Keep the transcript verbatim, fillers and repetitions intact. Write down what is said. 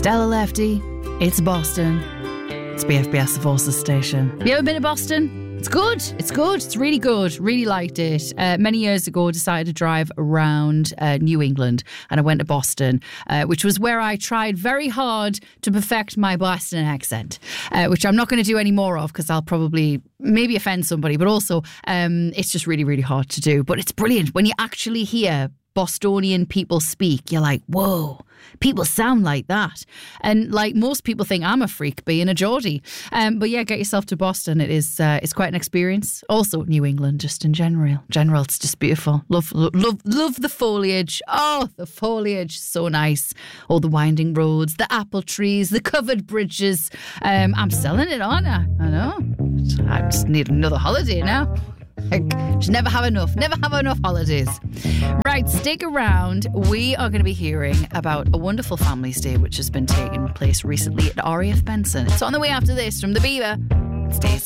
Stella Lefty, it's Boston. It's B F B S, the Forces station. Have you ever been to Boston? It's good. It's good. It's really good. Really liked it. Uh, many years ago, I decided to drive around uh, New England, and I went to Boston, uh, which was where I tried very hard to perfect my Boston accent, uh, which I'm not going to do any more of because I'll probably maybe offend somebody, but also um, it's just really, really hard to do. But it's brilliant. When you actually hear Bostonian people speak, you're like, whoa, people sound like that. And like most people think I'm a freak being a Geordie. Um, but yeah, get yourself to Boston. It is uh, it's quite an experience. Also New England, just in general. General, it's just beautiful. Love, love, love the foliage. Oh, the foliage, so nice. All the winding roads, the apple trees, the covered bridges. Um, I'm selling it, aren't I? I know. I just need another holiday now. Like, just never have enough. Never have enough holidays. Right, stick around. We are going to be hearing about a wonderful Families Day which has been taking place recently at R A F Benson. It's on the way after this from the Beaver. Stay